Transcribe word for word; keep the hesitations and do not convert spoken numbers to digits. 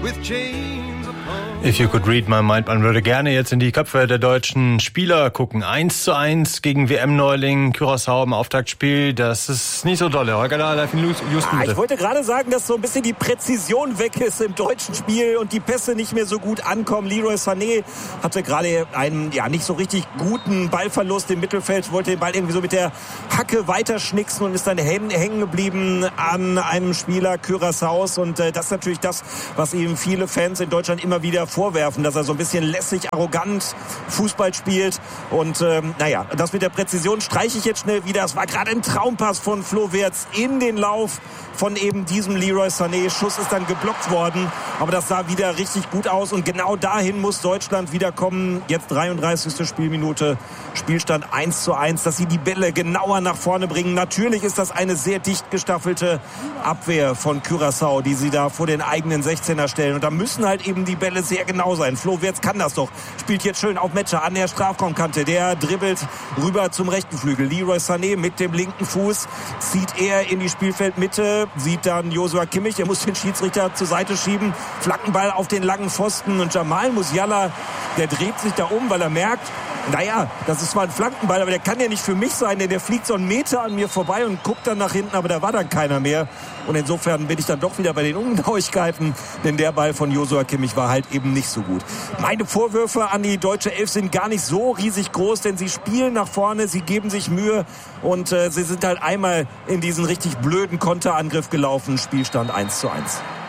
with chains. If you could read my mind, man würde gerne jetzt in die Köpfe der deutschen Spieler gucken. eins zu eins gegen W M-Neuling Curaçao im Auftaktspiel. Das ist nicht so dolle. Holger da, live in Houston, ah, ich wollte gerade sagen, dass so ein bisschen die Präzision weg ist im deutschen Spiel und die Pässe nicht mehr so gut ankommen. Leroy Sané hatte gerade einen ja nicht so richtig guten Ballverlust im Mittelfeld, wollte den Ball irgendwie so mit der Hacke weiterschnicksen und ist dann hängen geblieben an einem Spieler Curaçaos. Und äh, das ist natürlich das, was ihm viele Fans in Deutschland immer wieder vorwerfen, dass er so ein bisschen lässig, arrogant Fußball spielt. Und ähm, naja, das mit der Präzision streiche ich jetzt schnell wieder. Es war gerade ein Traumpass von Flo Wirtz in den Lauf von eben diesem Leroy Sané. Schuss ist dann geblockt worden, aber das sah wieder richtig gut aus und genau dahin muss Deutschland wieder kommen. Jetzt dreiunddreißigste Spielminute, Spielstand eins zu eins, dass sie die Bälle genauer nach vorne bringen. Natürlich ist das eine sehr dicht gestaffelte Abwehr von Curaçao, die sie da vor den eigenen sechzehner stellen und da müssen halt eben die Bälle sehr genau sein. Flo Wirtz kann das doch, spielt jetzt schön auf Metscher an der Strafraumkante, der dribbelt rüber zum rechten Flügel. Leroy Sané mit dem linken Fuß zieht er in die Spielfeldmitte, sieht dann Joshua Kimmich, der muss den Schiedsrichter zur Seite schieben, Flankenball auf den langen Pfosten und Jamal Musiala, der dreht sich da um, weil er merkt, naja, das ist zwar ein Flankenball, aber der kann ja nicht für mich sein, denn der fliegt so einen Meter an mir vorbei und guckt dann nach hinten, aber da war dann keiner mehr. Und insofern bin ich dann doch wieder bei den Ungenauigkeiten, denn der Ball von Joshua Kimmich war halt eben nicht so gut. Meine Vorwürfe an die deutsche Elf sind gar nicht so riesig groß, denn sie spielen nach vorne, sie geben sich Mühe und äh, sie sind halt einmal in diesen richtig blöden Konterangriff gelaufen. Spielstand eins zu eins.